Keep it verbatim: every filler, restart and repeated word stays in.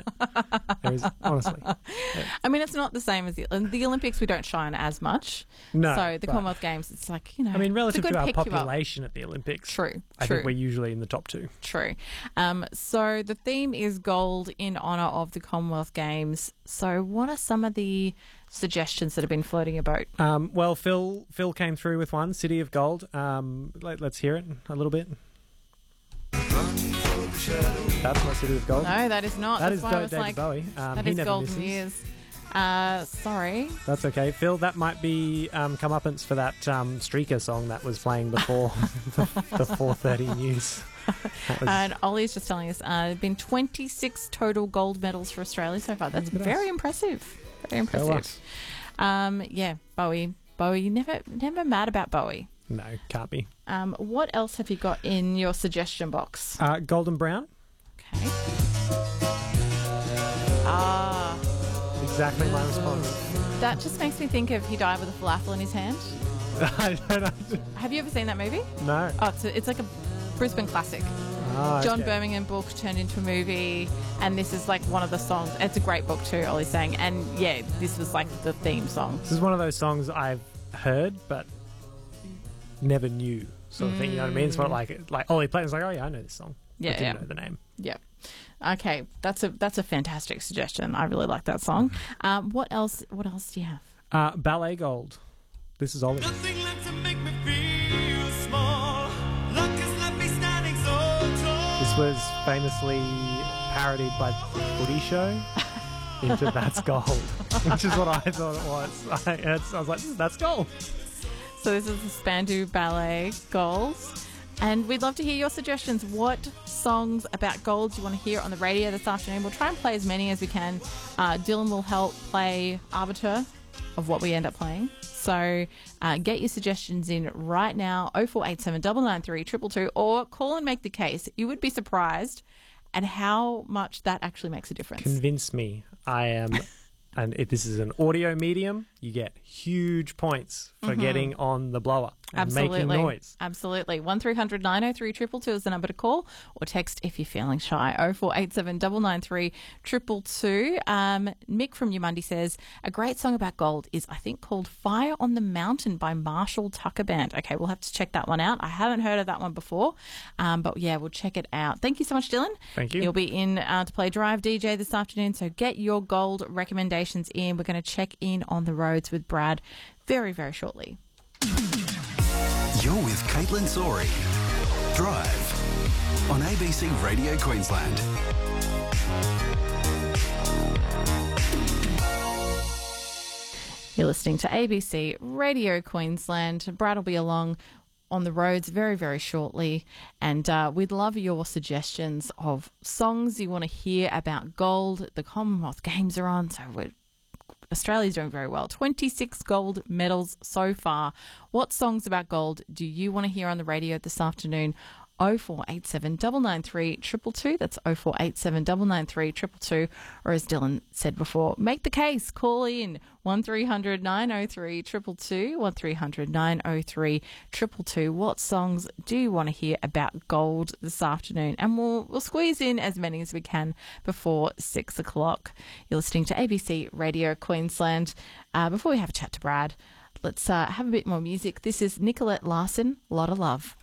it. There is, honestly. I mean, it's not the same as the, the Olympics. We don't shine as much. No. So the but- Commonwealth Games, it's like, you know. I mean, relative it's a good to our pick you up. population at the Olympics, True, I true. think we're usually in the top two. True. Um, so the theme is gold in honour of the Commonwealth Games. So what are some of the suggestions that have been floating about? Um, well, Phil Phil came through with one, City of Gold. Um, let, let's hear it a little bit. That's not City of Gold. No, that is not. That That's is why Do- I was David like, Bowie. Um, that he is never golden misses. years. Uh, sorry. That's okay. Phil, that might be um, comeuppance for that um, Streaker song that was playing before the, the four thirty news. That was- And Ollie's just telling us uh, there have been twenty-six total gold medals for Australia so far. That's Look at very us. impressive. Very Go impressive. us. Um, yeah, Bowie. Bowie, never, never mad about Bowie. No, can't be. Um, what else have you got in your suggestion box? Uh, Golden Brown. Okay. Ah, Exactly my response. that just makes me think of He Died with a Falafel in His Hand. I don't know. Have you ever seen that movie? No. Oh, it's, a, it's like a Brisbane classic. Ah, John okay. Birmingham book turned into a movie, and this is like one of the songs. It's a great book too, Ollie's saying. And yeah, this was like the theme song. This is one of those songs I've heard but never knew, sort of thing. You know what I mean? It's not like like Ollie plays like, oh yeah, I know this song. Yeah, I didn't yeah. know the name. Yeah. Okay, that's a that's a fantastic suggestion. I really like that song. Um, what else? What else do you have? Uh, Ballet Gold. This is Ollie. Nothing left to make me feel small. Luck has left me standing so tall. This was famously parodied by the Footy Show into That's Gold, which is what I thought it was. I, it's, I was like, that's gold. So this is the Spandau Ballet Goals. And we'd love to hear your suggestions. What songs about gold do you want to hear on the radio this afternoon? We'll try and play as many as we can. Uh, Dylan will help play arbiter of what we end up playing. So uh, get your suggestions in right now, oh four eight seven, nine nine three, two two two, or call and make the case. You would be surprised at how much that actually makes a difference. Convince me. I am, and if this is an audio medium, you get huge points for getting on the blower and Absolutely. making noise. Absolutely. one three hundred, nine oh three, two two two is the number to call, or text if you're feeling shy. oh four eight seven, nine nine three, two two two. Um, Mick from Yamundi says, a great song about gold is, I think, called Fire on the Mountain by Marshall Tucker Band. Okay, we'll have to check that one out. I haven't heard of that one before, um, but yeah, we'll check it out. Thank you so much, Dylan. Thank you. You'll be in uh, to play Drive D J this afternoon, so get your gold recommendations in. We're going to check in on the roads with Brad very, very shortly. You're with Caitlin Sorey. Drive on A B C Radio Queensland. You're listening to A B C Radio Queensland. Brad will be along on the roads very, very shortly. And uh, we'd love your suggestions of songs you want to hear about gold. The Commonwealth Games are on, so we're Australia's doing very well. twenty-six gold medals so far. What songs about gold do you want to hear on the radio this afternoon? oh four eight seven, nine nine three, two two two. That's oh four eight seven, nine nine three, two two two. Or as Dylan said before, make the case. Call in one three hundred, nine oh three, two two two, one three hundred, nine oh three, two two two. What songs do you want to hear about gold this afternoon? And we'll, we'll squeeze in as many as we can before six o'clock. You're listening to A B C Radio Queensland. Uh, before we have a chat to Brad, let's uh, have a bit more music. This is Nicolette Larson, Lot of Love.